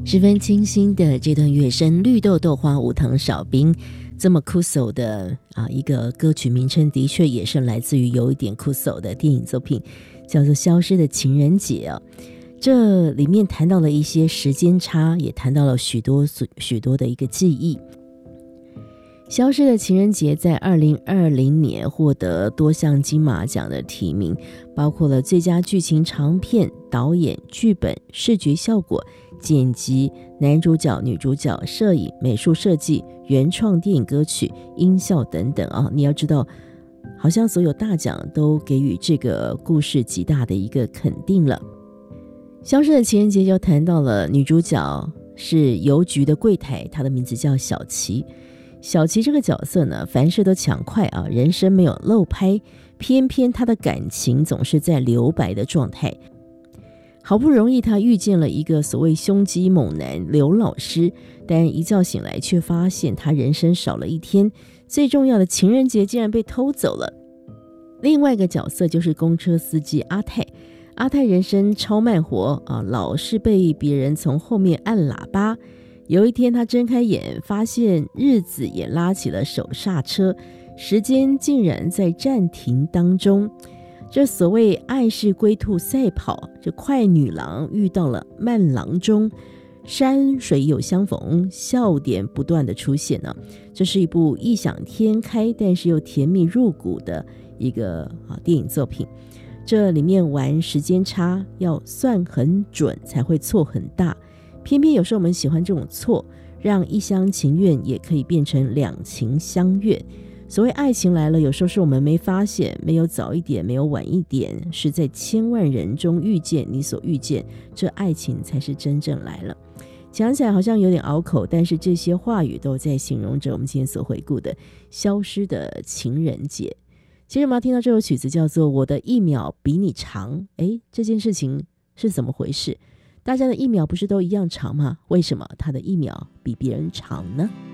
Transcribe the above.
十分清新的这段乐声，绿豆豆花无糖少冰，这么酷手的一个歌曲名称，的确也是来自于有一点酷手的电影作品，叫做《消失的情人节》啊。这里面谈到了一些时间差，也谈到了许多的一个记忆。消失的情人节在2020年获得多项金马奖的提名，包括了最佳剧情长片、导演、剧本、视觉效果、剪辑、男主角、女主角、摄影、美术设计、原创电影歌曲、音效等等啊！你要知道，好像所有大奖都给予这个故事极大的一个肯定了。消失的情人节就谈到了女主角是邮局的柜台，她的名字叫小琪。小琪这个角色呢，凡事都抢快啊，人生没有漏拍，偏偏她的感情总是在留白的状态。好不容易她遇见了一个所谓胸肌猛男刘老师，但一觉醒来却发现她人生少了一天，最重要的情人节竟然被偷走了。另外一个角色就是公车司机阿泰，阿泰人生超慢活啊，老是被别人从后面按喇叭。有一天他睁开眼，发现日子也拉起了手刹车，时间竟然在暂停当中。这所谓爱是龟兔赛跑，这快女郎遇到了慢郎中，山水有相逢，笑点不断的出现呢。这是一部异想天开但是又甜蜜入骨的一个电影作品。这里面玩时间差，要算很准才会错很大，偏偏有时候我们喜欢这种错，让一厢情愿也可以变成两情相悦。所谓爱情来了，有时候是我们没发现，没有早一点，没有晚一点，是在千万人中遇见你所遇见，这爱情才是真正来了。讲起来好像有点拗口，但是这些话语都在形容着我们今天所回顾的消失的情人节。其实我们要听到这首曲子叫做《我的一秒比你长》，这件事情是怎么回事？大家的一秒不是都一样长吗？为什么他的一秒比别人长呢？